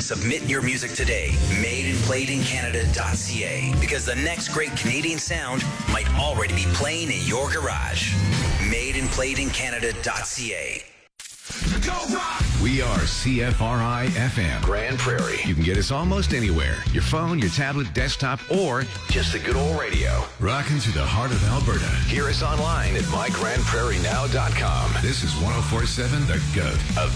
Submit your music today. MadeandPlayedInCanada.ca, because the next great Canadian sound might already be playing in your garage. MadeandPlayedInCanada.ca. We are CFRI FM, Grand Prairie. You can get us almost anywhere. Your phone, your tablet, desktop, or just the good old radio. Rocking to the heart of Alberta. Hear us online at mygrandprairienow.com. This is 104.7 The Goat.